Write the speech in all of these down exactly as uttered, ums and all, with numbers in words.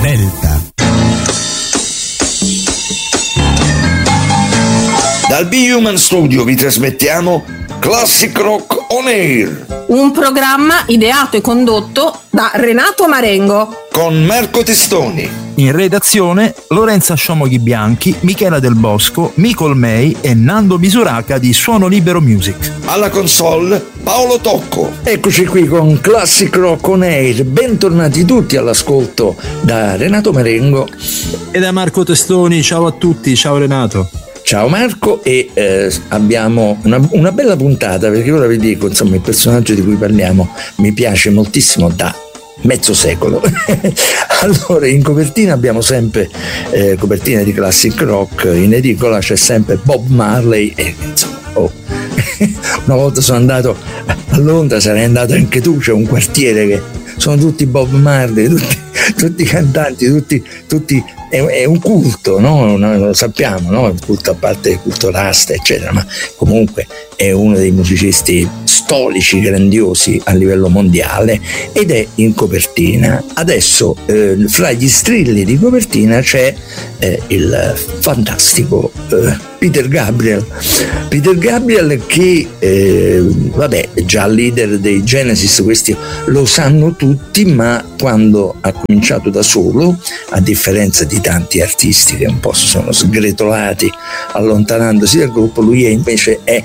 Delta. Dal B-Human Studio vi trasmettiamo Classic Rock On Air, un programma ideato e condotto da Renato Marengo con Marco Testoni. In redazione Lorenza Sciomoghi Bianchi, Michela Del Bosco, Micol May e Nando Misuraca di Suono Libero Music. Alla console Paolo Tocco. Eccoci qui con Classic Rock On Air. Bentornati tutti all'ascolto da Renato Marengo e da Marco Testoni. Ciao a tutti, ciao Renato. Ciao Marco, e eh, abbiamo una, una bella puntata, perché ora vi dico, insomma, il personaggio di cui parliamo mi piace moltissimo da mezzo secolo. Allora, in copertina abbiamo sempre eh, copertina di classic rock, in edicola c'è sempre Bob Marley e insomma, oh. Una volta sono andato a Londra, sarei andato anche tu, c'è un quartiere che sono tutti Bob Marley, tutti, tutti cantanti, tutti, tutti è, è un culto, no? Noi lo sappiamo, no? Il culto, a parte il culto rasta, eccetera, ma comunque è uno dei musicisti storici grandiosi a livello mondiale ed è in copertina. Adesso eh, fra gli strilli di copertina c'è eh, il fantastico eh, Peter Gabriel Peter Gabriel che eh, vabbè, è già leader dei Genesis, questi lo sanno tutti, ma quando ha cominciato da solo, a differenza di tanti artisti che un po' si sono sgretolati allontanandosi dal gruppo, lui è invece è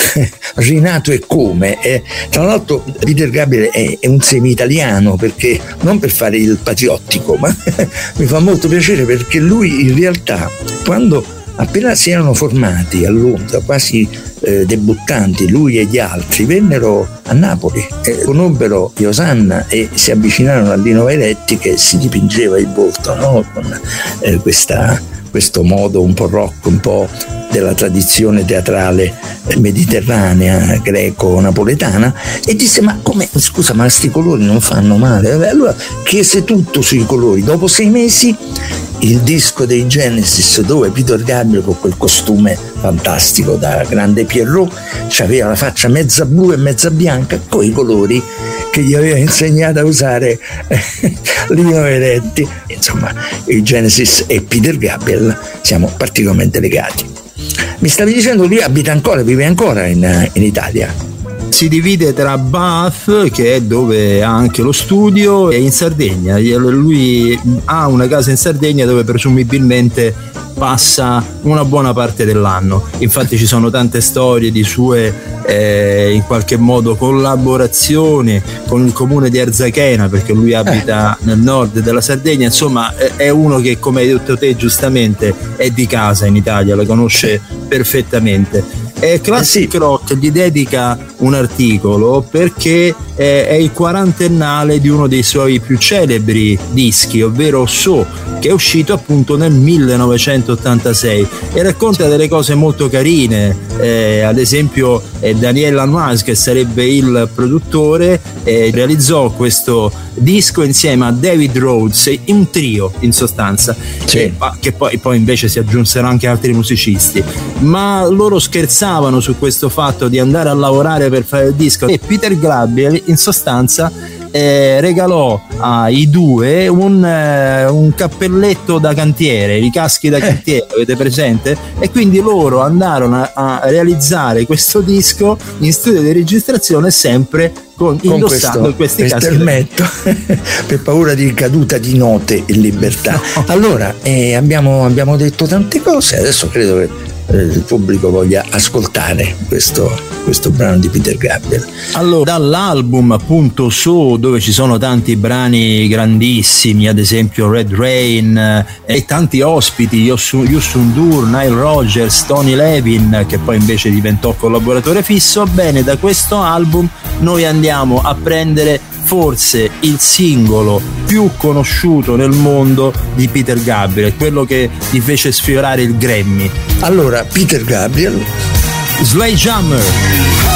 rinato e come. E, tra l'altro Peter Gabriel è, è un semi-italiano, perché non per fare il patriottico, ma mi fa molto piacere perché lui in realtà, quando appena si erano formati a Londra, quasi eh, debuttanti, lui e gli altri vennero a Napoli, eh, conobbero Iosanna e si avvicinarono a Lino Vairetti, che si dipingeva il volto, no? Con eh, questa, questo modo un po' rock, un po' della tradizione teatrale mediterranea, greco-napoletana, e disse: ma come, scusa, ma sti colori non fanno male? Allora chiese tutto sui colori. Dopo sei mesi il disco dei Genesis, dove Peter Gabriel, con quel costume fantastico da grande Pierrot, c'aveva la faccia mezza blu e mezza bianca, con i colori che gli aveva insegnato a usare Lino Vairetti. Insomma, i Genesis e Peter Gabriel siamo particolarmente legati. Mi stavi dicendo, lui abita ancora, vive ancora in, in Italia? Si divide tra Bath, che è dove ha anche lo studio, e in Sardegna. Lui ha una casa in Sardegna dove presumibilmente passa una buona parte dell'anno. Infatti ci sono tante storie di sue eh, in qualche modo collaborazioni con il comune di Arzachena, perché lui abita nel nord della Sardegna. Insomma, è uno che, come hai detto te giustamente, è di casa in Italia, la conosce perfettamente. E Classic eh sì. Rock gli dedica un articolo perché eh, è il quarantennale di uno dei suoi più celebri dischi, ovvero So, che è uscito appunto nel millenovecentottantasei e racconta delle cose molto carine. Eh, ad esempio eh, Daniel Lanois, che sarebbe il produttore, eh, realizzò questo disco insieme a David Rhodes, un trio in sostanza, sì. eh, che poi, poi invece si aggiunsero anche altri musicisti, ma loro scherzavano su questo fatto di andare a lavorare per fare il disco, e Peter Gabriel in sostanza Eh, regalò ai due un, eh, un cappelletto da cantiere, i caschi da cantiere, eh. avete presente? E quindi loro andarono a, a realizzare questo disco in studio di registrazione, sempre con, con indossando questo, questi caschi elmetto per paura di caduta di note in libertà. No. Allora eh, abbiamo, abbiamo detto tante cose, adesso credo che il pubblico voglia ascoltare questo, questo brano di Peter Gabriel. Allora, dall'album appunto So, dove ci sono tanti brani grandissimi, ad esempio Red Rain, eh, e tanti ospiti, Youssou N'Dour, Nile Rodgers, Tony Levin, che poi invece diventò collaboratore fisso. Bene, da questo album noi andiamo a prendere forse il singolo più conosciuto nel mondo di Peter Gabriel, quello che gli fece sfiorare il Grammy. Allora, Peter Gabriel, Sledgehammer.